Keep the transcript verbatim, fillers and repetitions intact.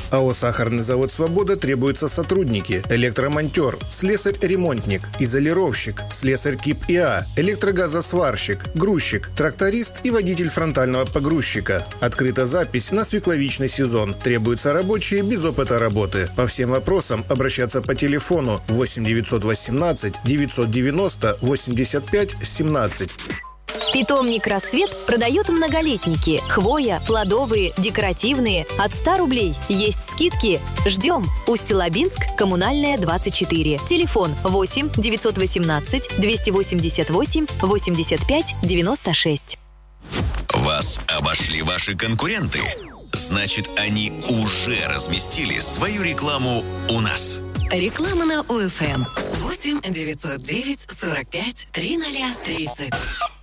АО «Сахарный завод «Свобода» требуются сотрудники: электромонтер, слесарь-ремонтник, изолировщик, слесарь КИП ИА, электрогазосварщик, грузчик, тракторист и водитель фронтального погрузчика. Открыта запись на свекловичный сезон. Требуются рабочие без опыта работы. По всем вопросам обращаться по телефону восемь девятьсот восемнадцать девятьсот девяносто восемьдесят пять семнадцать. Питомник «Рассвет» продает многолетники. Хвоя, плодовые, декоративные. От ста рублей. Есть скидки. Ждем. Усть-Лабинск, Коммунальная, двадцать четыре. Телефон восемь девятьсот восемнадцать двести восемьдесят восемь восемьдесят пять девяносто шесть. Вас обошли ваши конкуренты? Значит, они уже разместили свою рекламу у нас. Реклама на ОФМ. восемь девятьсот девять сорок пять тридцать тридцать.